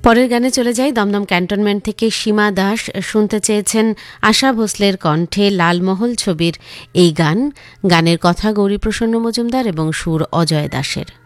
পরের গানে চলে যাই। দমদম ক্যান্টনমেন্ট থেকে সীমা দাস শুনতে চেয়েছেন আশা ভোসলের কণ্ঠে লালমহল ছবির এই গান। গানের কথা গৌরীপ্রসন্ন মজুমদার এবং সুর অজয় দাসের।